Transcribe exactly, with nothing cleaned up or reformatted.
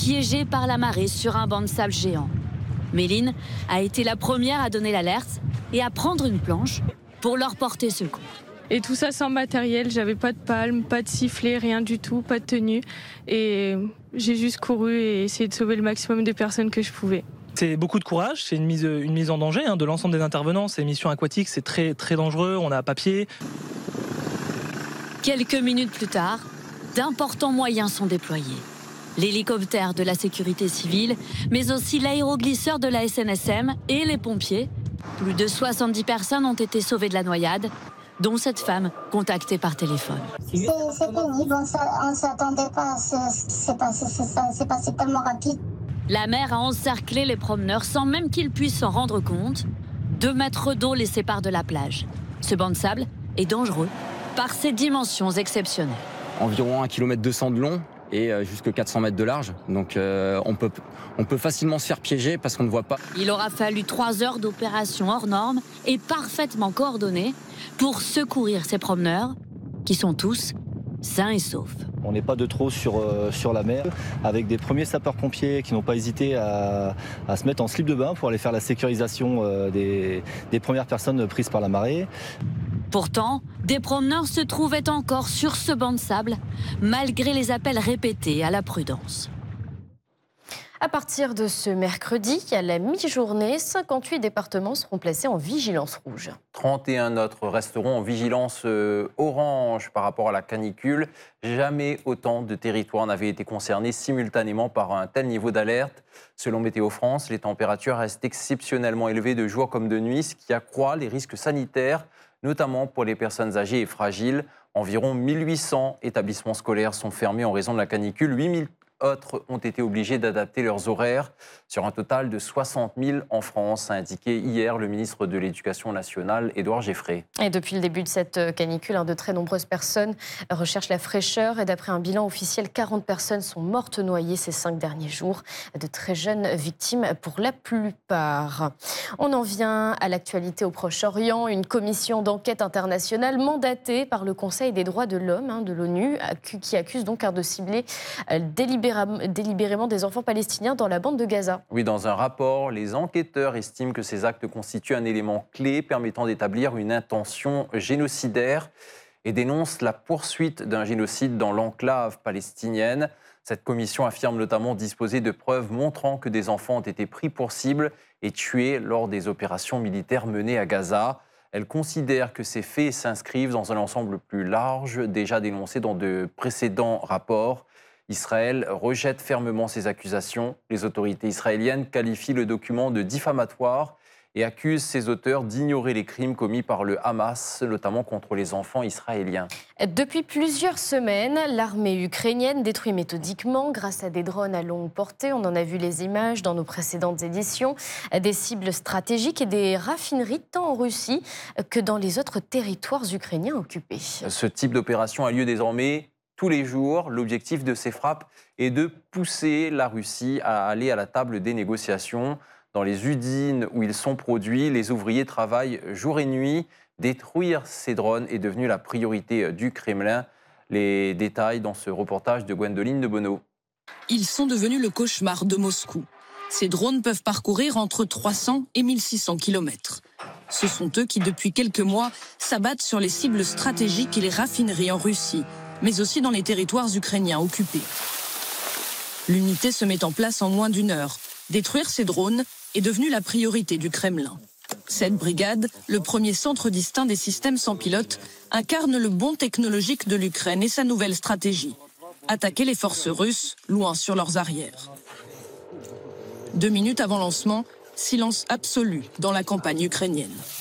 piégés par la marée sur un banc de sable géant. Méline a été la première à donner l'alerte et à prendre une planche pour leur porter secours. Et tout ça sans matériel, j'avais pas de palme, pas de sifflet, rien du tout, pas de tenue. Et j'ai juste couru et essayé de sauver le maximum de personnes que je pouvais. C'est beaucoup de courage, c'est une mise, une mise en danger hein, de l'ensemble des intervenants. Ces missions aquatiques, c'est très, très dangereux, on a papier. Quelques minutes plus tard, d'importants moyens sont déployés. L'hélicoptère de la sécurité civile, mais aussi l'aéroglisseur de la S N S M et les pompiers. Plus de soixante-dix personnes ont été sauvées de la noyade, dont cette femme contactée par téléphone. C'est pénible, on ne s'attendait pas, c'est passé, passé tellement rapide. La mer a encerclé les promeneurs sans même qu'ils puissent s'en rendre compte. Deux mètres d'eau les séparent de la plage. Ce banc de sable est dangereux par ses dimensions exceptionnelles. Environ un kilomètre deux cents de long et jusqu'à quatre cents mètres de large. Donc euh, on, peut, on peut facilement se faire piéger parce qu'on ne voit pas. Il aura fallu trois heures d'opération hors normes et parfaitement coordonnées pour secourir ces promeneurs qui sont tous sains et saufs. On n'est pas de trop sur, euh, sur la mer, avec des premiers sapeurs-pompiers qui n'ont pas hésité à, à se mettre en slip de bain pour aller faire la sécurisation euh, des, des premières personnes prises par la marée. Pourtant, des promeneurs se trouvaient encore sur ce banc de sable, malgré les appels répétés à la prudence. À partir de ce mercredi, à la mi-journée, cinquante-huit départements seront placés en vigilance rouge. trente et un autres resteront en vigilance orange par rapport à la canicule. Jamais autant de territoires n'avaient été concernés simultanément par un tel niveau d'alerte. Selon Météo France, les températures restent exceptionnellement élevées de jour comme de nuit, ce qui accroît les risques sanitaires, notamment pour les personnes âgées et fragiles. Environ mille huit cents établissements scolaires sont fermés en raison de la canicule. huit mille autres ont été obligés d'adapter leurs horaires sur un total de soixante mille en France, a indiqué hier le ministre de l'Éducation nationale, Édouard Geffray. Et depuis le début de cette canicule, de très nombreuses personnes recherchent la fraîcheur. Et d'après un bilan officiel, quarante personnes sont mortes noyées ces cinq derniers jours. De très jeunes victimes pour la plupart. On en vient à l'actualité au Proche-Orient. Une commission d'enquête internationale mandatée par le Conseil des droits de l'homme de l'ONU qui accuse donc de cibler délibérément délibérément des enfants palestiniens dans la bande de Gaza. Oui, dans un rapport, les enquêteurs estiment que ces actes constituent un élément clé permettant d'établir une intention génocidaire et dénoncent la poursuite d'un génocide dans l'enclave palestinienne. Cette commission affirme notamment disposer de preuves montrant que des enfants ont été pris pour cible et tués lors des opérations militaires menées à Gaza. Elle considère que ces faits s'inscrivent dans un ensemble plus large, déjà dénoncé dans de précédents rapports. Israël rejette fermement ces accusations. Les autorités israéliennes qualifient le document de diffamatoire et accusent ses auteurs d'ignorer les crimes commis par le Hamas, notamment contre les enfants israéliens. Depuis plusieurs semaines, l'armée ukrainienne détruit méthodiquement, grâce à des drones à longue portée, on en a vu les images dans nos précédentes éditions, des cibles stratégiques et des raffineries tant en Russie que dans les autres territoires ukrainiens occupés. Ce type d'opération a lieu désormais tous les jours. L'objectif de ces frappes est de pousser la Russie à aller à la table des négociations. Dans les usines où ils sont produits, les ouvriers travaillent jour et nuit. Détruire ces drones est devenu la priorité du Kremlin. Les détails dans ce reportage de Gwendoline de Bonneau. Ils sont devenus le cauchemar de Moscou. Ces drones peuvent parcourir entre trois cents et mille six cents kilomètres. Ce sont eux qui, depuis quelques mois, s'abattent sur les cibles stratégiques et les raffineries en Russie, mais aussi dans les territoires ukrainiens occupés. L'unité se met en place en moins d'une heure. Détruire ces drones est devenu la priorité du Kremlin. Cette brigade, le premier centre distinct des systèmes sans pilote, incarne le bond technologique de l'Ukraine et sa nouvelle stratégie. Attaquer les forces russes, loin sur leurs arrières. Deux minutes avant lancement, silence absolu dans la campagne ukrainienne.